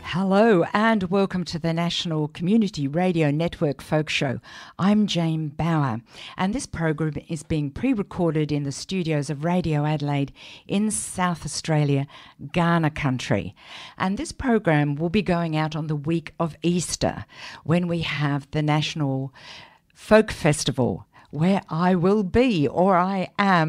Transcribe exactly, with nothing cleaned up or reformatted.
Hello and welcome to the National Community Radio Network Folk Show. I'm Jane Bauer, and this program is being pre-recorded in the studios of Radio Adelaide in South Australia, Ghana country. And this program will be going out on the week of Easter, when we have the National Folk Festival, where I will be, or I am,